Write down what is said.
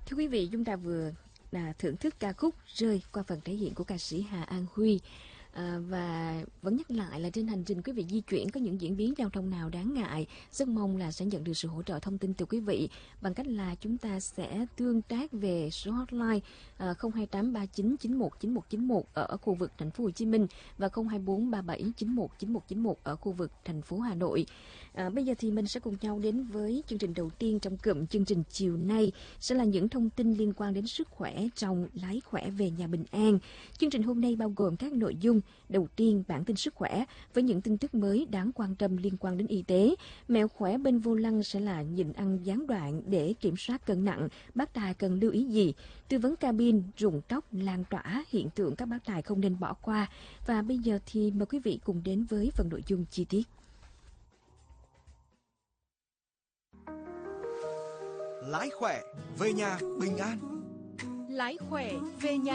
Thưa quý vị, chúng ta vừa thưởng thức ca khúc Rơi qua phần thể hiện của ca sĩ Hà An Huy. Và vẫn nhắc lại là trên hành trình quý vị di chuyển có những diễn biến giao thông nào đáng ngại, rất mong là sẽ nhận được sự hỗ trợ thông tin từ quý vị bằng cách là chúng ta sẽ tương tác về số hotline 02839919191 ở khu vực thành phố Hồ Chí Minh và 02437919191 ở khu vực thành phố Hà Nội. Bây giờ thì mình sẽ cùng nhau đến với chương trình đầu tiên trong cụm chương trình chiều nay, sẽ là những thông tin liên quan đến sức khỏe trong Lái khỏe về nhà bình an. Chương trình hôm nay bao gồm các nội dung. Đầu tiên, bản tin sức khỏe với những tin tức mới đáng quan tâm liên quan đến y tế. Mẹo khỏe bên vô lăng sẽ là nhịn ăn gián đoạn để kiểm soát cân nặng. Bác tài cần lưu ý gì? Tư vấn cabin, rụng tóc, lan tỏa, hiện tượng các bác tài không nên bỏ qua. Và bây giờ thì mời quý vị cùng đến với phần nội dung chi tiết. Lái khỏe về nhà bình an. Lái khỏe về nhà